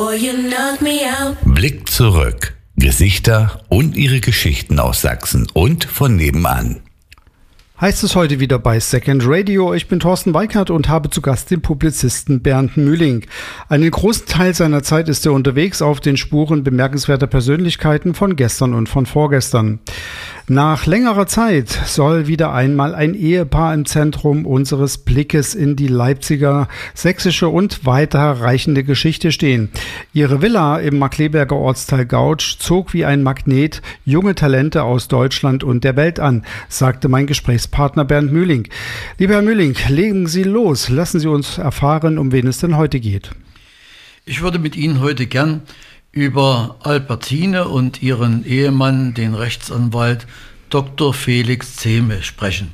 Boy, you knock me out. Blick zurück. Gesichter und ihre Geschichten aus Sachsen und von nebenan. Heißt es heute wieder bei Second Radio. Ich bin Thorsten Weikert und habe zu Gast den Publizisten Bernd Mühling. Einen großen Teil seiner Zeit ist er unterwegs auf den Spuren bemerkenswerter Persönlichkeiten von gestern und von vorgestern. Nach längerer Zeit soll wieder einmal ein Ehepaar im Zentrum unseres Blickes in die Leipziger, sächsische und weiterreichende Geschichte stehen. Ihre Villa im Markkleeberger Ortsteil Gautsch zog wie ein Magnet junge Talente aus Deutschland und der Welt an, sagte mein Gesprächspartner Bernd Mühling. Lieber Herr Mühling, legen Sie los. Lassen Sie uns erfahren, um wen es denn heute geht. Ich würde mit Ihnen heute gern über Albertine und ihren Ehemann, den Rechtsanwalt Dr. Felix Zehme, sprechen.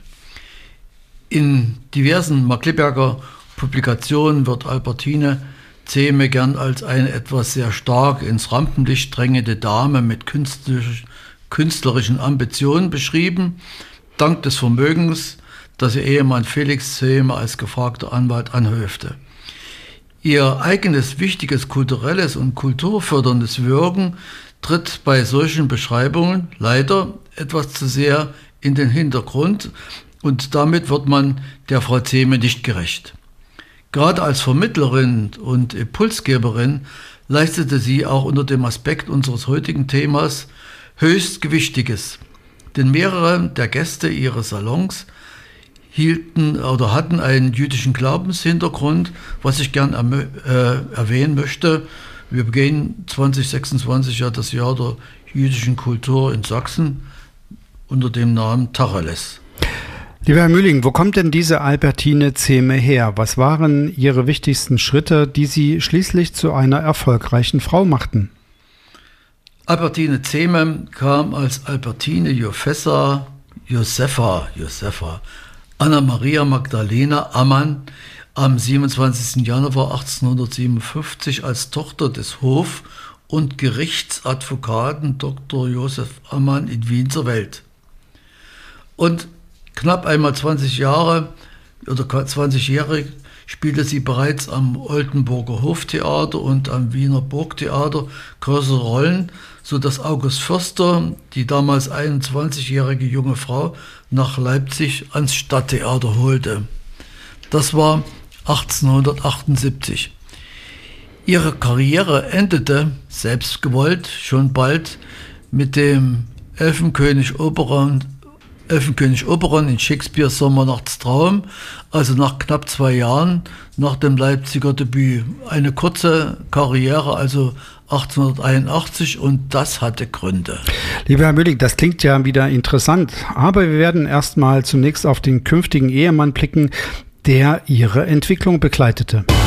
In diversen Markkleeberger Publikationen wird Albertine Zehme gern als eine etwas sehr stark ins Rampenlicht drängende Dame mit künstlerischen Ambitionen beschrieben, dank des Vermögens, das ihr Ehemann Felix Zehme als gefragter Anwalt anhäufte. Ihr eigenes wichtiges kulturelles und kulturförderndes Wirken tritt bei solchen Beschreibungen leider etwas zu sehr in den Hintergrund und damit wird man der Frau Zehme nicht gerecht. Gerade als Vermittlerin und Impulsgeberin leistete sie auch unter dem Aspekt unseres heutigen Themas höchst Gewichtiges, denn mehrere der Gäste ihres Salons hatten einen jüdischen Glaubenshintergrund, was ich gern erwähnen möchte. Wir begehen 2026 ja das Jahr der jüdischen Kultur in Sachsen unter dem Namen Tacheles. Lieber Herr Mühling, wo kommt denn diese Albertine Zehme her? Was waren Ihre wichtigsten Schritte, die Sie schließlich zu einer erfolgreichen Frau machten? Albertine Zehme kam als Albertine Josefa Anna Maria Magdalena Ammann am 27. Januar 1857 als Tochter des Hof- und Gerichtsadvokaten Dr. Josef Ammann in Wien zur Welt. Und knapp einmal 20-jährig spielte sie bereits am Oldenburger Hoftheater und am Wiener Burgtheater größere Rollen, sodass August Förster die damals 21-jährige junge Frau nach Leipzig ans Stadttheater holte. Das war 1878. Ihre Karriere endete, selbstgewollt, schon bald mit dem Elfenkönig Oberon in Shakespeares Sommernachtstraum, also nach knapp 2 Jahren nach dem Leipziger Debüt. Eine kurze Karriere, also 1881, und das hatte Gründe. Lieber Herr Mühling, das klingt ja wieder interessant, aber wir werden erstmal zunächst auf den künftigen Ehemann blicken, der Ihre Entwicklung begleitete.